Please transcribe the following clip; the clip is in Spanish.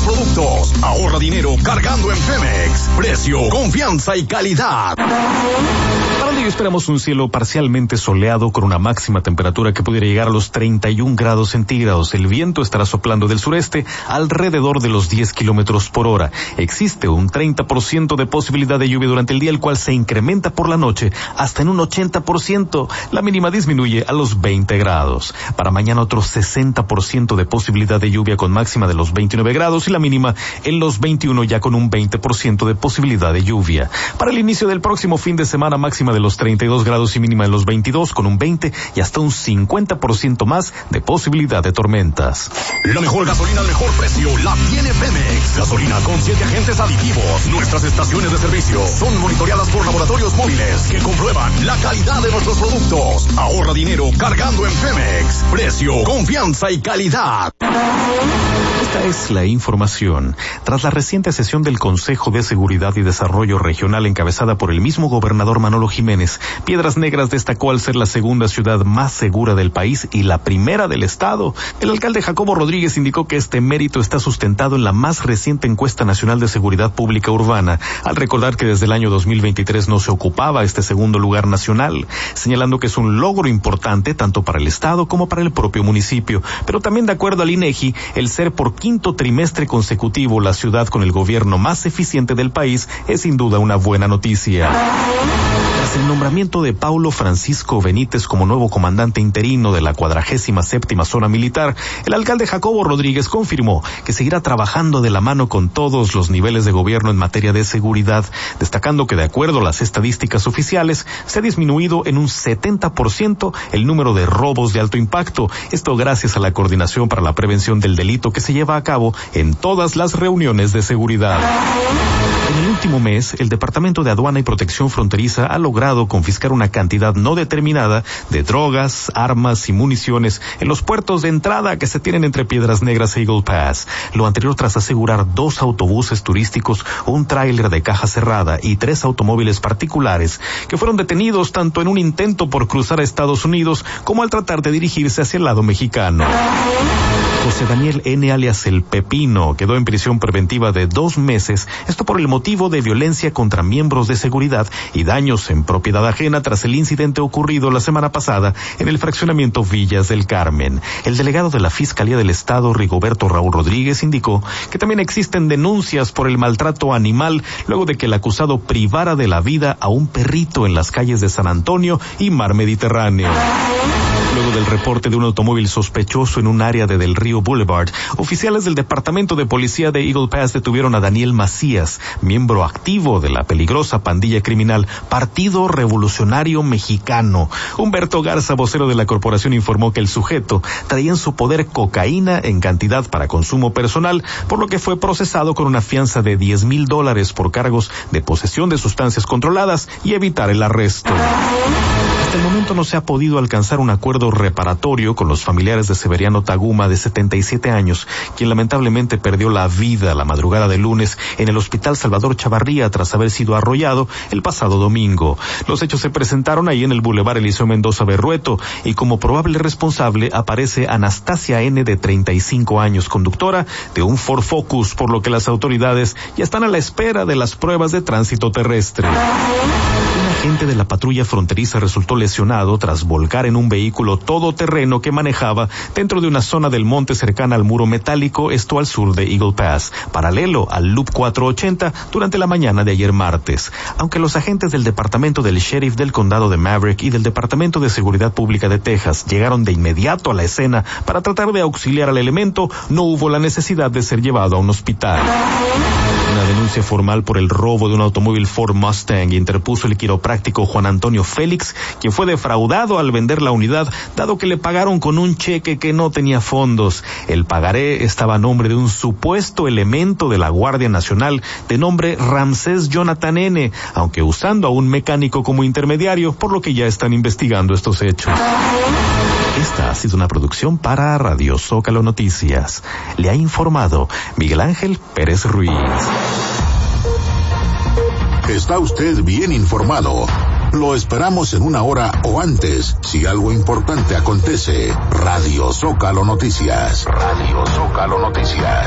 productos. Ahorra dinero cargando en Pemex. Precio, confianza y calidad. Para el día esperamos un cielo parcialmente soleado con una máxima temperatura que pudiera llegar a los 31 grados centígrados. El viento estará soplando del sureste alrededor de los 10 kilómetros por hora. Existe un 30% de posibilidad de lluvia durante el día, el cual se incrementa por la noche hasta en un 80%. La mínima disminuye a los 20 grados. Para mañana otro 60% de posibilidad de lluvia con máxima de los 29 grados y la mínima en los 21 ya con un 20% de posibilidad de lluvia. Para el inicio del próximo fin de semana máxima de los 32 grados y mínima de los 22 con un 20 y hasta un 50% más de posibilidad de tormentas. La mejor gasolina al mejor precio la tiene Pemex. Gasolina con 7 agentes aditivos. Nuestras estaciones de servicio son monitoreadas por laboratorios móviles que comprueban la calidad de nuestros productos. Ahorra dinero cargando en Pemex. Precio, confianza y calidad. Esta es la información. Tras la reciente sesión del Consejo de Seguridad y Desarrollo Regional encabezada por el mismo gobernador Manolo Jiménez, Piedras Negras destacó al ser la segunda ciudad más segura del país y la primera del estado. El alcalde Jacobo Rodríguez indicó que este mérito está sustentado en la más reciente encuesta nacional de seguridad pública urbana, al recordar que desde el año 2023 no se ocupaba este segundo lugar nacional, señalando que es un logro importante tanto para el estado como para el propio municipio, pero también de acuerdo al INEGI, el ser por quinto trimestre consecutivo la ciudad con el gobierno más eficiente del país es sin duda una buena noticia. Tras el nombramiento de Paulo Francisco Benítez como nuevo comandante interino de la 47ª Zona Militar, el alcalde Jacobo Rodríguez confirmó que seguirá trabajando de la mano con todos los niveles de gobierno en materia de seguridad, destacando que de acuerdo a las estadísticas oficiales se ha disminuido en un 70% el número de robos de alto impacto, esto gracias a la coordinación para la prevención del delito que se lleva a cabo en todas las reuniones de seguridad. En el último mes, el Departamento de Aduana y Protección Fronteriza ha logrado confiscar una cantidad no determinada de drogas, armas y municiones en los puertos de entrada que se tienen entre Piedras Negras e Eagle Pass. Lo anterior tras asegurar 2 autobuses turísticos, un tráiler de caja cerrada y 3 automóviles particulares que fueron detenidos tanto en un intento por cruzar a Estados Unidos como al tratar de dirigirse hacia el lado mexicano. José Daniel N. alias El Pepino quedó en prisión preventiva de 2 meses, esto por el motivo de violencia contra miembros de seguridad y daños en propiedad ajena tras el incidente ocurrido la semana pasada en el fraccionamiento Villas del Carmen. El delegado de la Fiscalía del Estado, Rigoberto Raúl Rodríguez, indicó que también existen denuncias por el maltrato animal luego de que el acusado privara de la vida a un perrito en las calles de San Antonio y Mar Mediterráneo. Luego del reporte de un automóvil sospechoso en un área de Del Río Boulevard, oficiales del Departamento de Policía de Eagle Pass detuvieron a Daniel Macías, miembro activo de la peligrosa pandilla criminal Partido Revolucionario Mexicano. Humberto Garza, vocero de la corporación, informó que el sujeto traía en su poder cocaína en cantidad para consumo personal, por lo que fue procesado con una fianza de $10,000 por cargos de posesión de sustancias controladas y evitar el arresto. Hasta el momento no se ha podido alcanzar un acuerdo reparatorio con los familiares de Severiano Taguma, de 77 años, quien lamentablemente perdió la vida la madrugada del lunes en el Hospital Salvador Chavarría tras haber sido arrollado el pasado domingo. Los hechos se presentaron ahí en el Boulevard Eliseo Mendoza Berrueto y como probable responsable aparece Anastasia N., de 35 años, conductora de un Ford Focus, por lo que las autoridades ya están a la espera de las pruebas de tránsito terrestre. Un agente de la patrulla fronteriza resultó lesionado tras volcar en un vehículo todoterreno que manejaba dentro de una zona del monte cercana al muro metálico, esto al sur de Eagle Pass, paralelo al Loop 480 durante la mañana de ayer martes. Aunque los agentes del departamento del sheriff del condado de Maverick y del Departamento de Seguridad Pública de Texas llegaron de inmediato a la escena para tratar de auxiliar al elemento, no hubo la necesidad de ser llevado a un hospital. Una denuncia formal por el robo de un automóvil Ford Mustang interpuso el quiropráctico Juan Antonio Félix, quien fue defraudado al vender la unidad, dado que le pagaron con un cheque que no tenía fondos. El pagaré estaba a nombre de un supuesto elemento de la Guardia Nacional de nombre Ramsés Jonathan N., aunque usando a un mecánico como intermediario, por lo que ya están investigando estos hechos. Esta ha sido una producción para Radio Zócalo Noticias. Le ha informado Miguel Ángel Pérez Ruiz. Está usted bien informado. Lo esperamos en 1 hora o antes, si algo importante acontece. Radio Zócalo Noticias. Radio Zócalo Noticias.